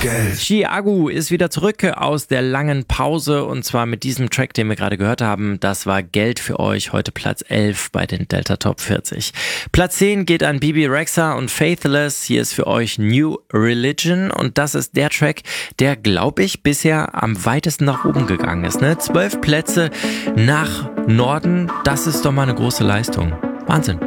Geld. Chiagu ist wieder zurück aus der langen Pause und zwar mit diesem Track, den wir gerade gehört haben. Das war Geld für euch, heute Platz 11 bei den Delta Top 40. Platz 10 geht an Bebe Rexha und Faithless. Hier ist für euch New Religion und das ist der Track, der, glaube ich, bisher am weitesten nach oben gegangen ist. 12 Plätze nach Norden, das ist doch mal eine große Leistung. Wahnsinn.